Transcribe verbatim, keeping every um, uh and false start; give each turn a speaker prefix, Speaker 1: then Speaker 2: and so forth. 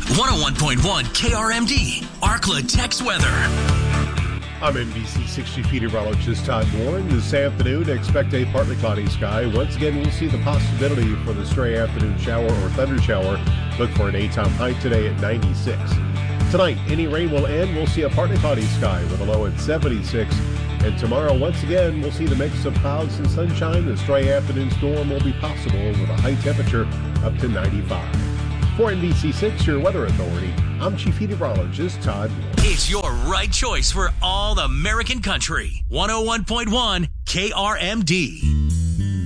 Speaker 1: one oh one point one K R M D, Arklatex weather.
Speaker 2: I'm N B C six meteorologist Todd Warren. This afternoon, expect a partly cloudy sky. Once again, we'll see the possibility for the stray afternoon shower or thunder shower. Look for a daytime high today at ninety-six. Tonight, any rain will end. We'll see a partly cloudy sky with a low at seventy-six. And tomorrow, once again, we'll see the mix of clouds and sunshine. The stray afternoon storm will be possible with a high temperature up to ninety-five. For N B C six, your weather authority, I'm Chief Meteorologist Todd Warren.
Speaker 1: It's your right choice for all American country. one oh one point one K R M D.